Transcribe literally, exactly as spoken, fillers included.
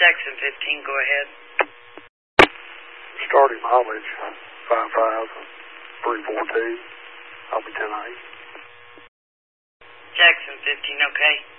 Jackson fifteen, go ahead. Starting mileage, five five, three four two. I'll be ten eight. Jackson fifteen, okay.